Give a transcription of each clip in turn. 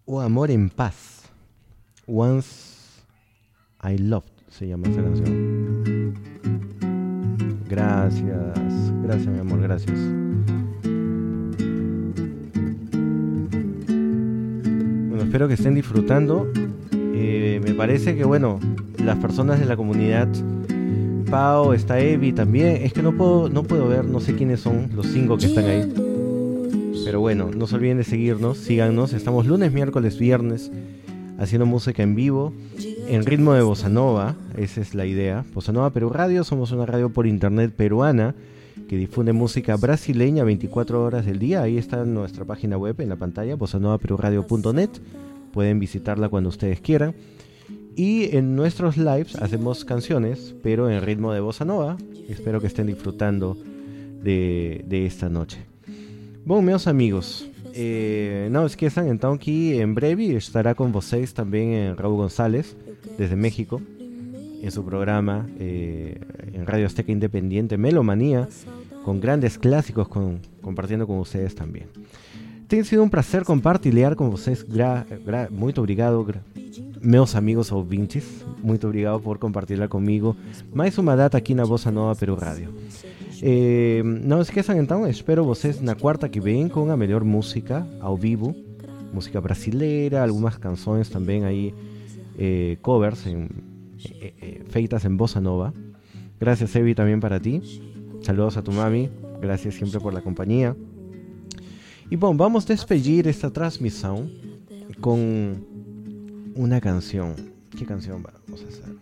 O Amor en Paz. Once I Loved se llama esa canción. Gracias mi amor, gracias. Bueno, espero que estén disfrutando. Me parece que bueno, las personas de la comunidad, Pau, está Evi también. Es que no puedo ver, no sé quiénes son los 5 que están ahí. Pero bueno, no se olviden de seguirnos, síganos. Estamos lunes, miércoles, viernes haciendo música en vivo en ritmo de bossa nova. Esa es la idea. Bossa Nova Perú Radio. Somos una radio por internet peruana que difunde música brasileña 24 horas del día. Ahí está nuestra página web en la pantalla, bossanovaperuradio.net. Pueden visitarla cuando ustedes quieran. Y en nuestros lives hacemos canciones, pero en ritmo de bossa nova. Espero que estén disfrutando de esta noche. Bom, meus amigos, não esqueçam então que en breve estará con vocês también Raúl González desde México en su programa en Radio Azteca Independiente Melomanía, con grandes clásicos compartiendo con ustedes también. Tem sido um prazer compartilhar com vocês. Muito obrigado, meus amigos ouvintes. Muito obrigado por compartilhar comigo mais uma data aqui na Bossa Nova Peru Radio. Não esqueçam então, espero vocês na quarta que vem com a melhor música ao vivo, música brasileira, algumas canções também aí, covers feitas en Bossa Nova. Gracias, Evi, también para ti. Saludos a tu mami, gracias siempre por la compañía. Y bueno, vamos a despedir esta transmisión con una canción. ¿Qué canción vamos a hacer?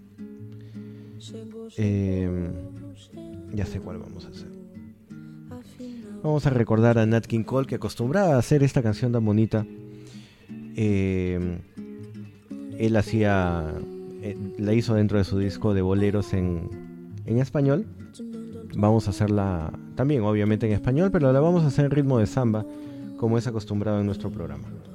Ya sé cuál vamos a hacer. Vamos a recordar a Nat King Cole, que acostumbraba a hacer esta canción tan bonita. Él la hizo dentro de su disco de boleros en español. Vamos a hacerla también, obviamente en español, pero la vamos a hacer en ritmo de samba, como es acostumbrado en nuestro programa.